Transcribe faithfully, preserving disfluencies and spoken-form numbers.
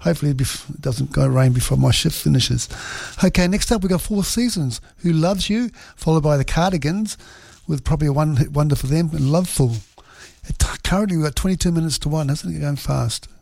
hopefully it doesn't go rain before my shift finishes. Okay, next up we've got Four Seasons, Who Loves You, followed by the Cardigans, with probably a one-hit wonder for them, Loveful. Currently we've got twenty-two minutes to one, hasn't it? Going fast.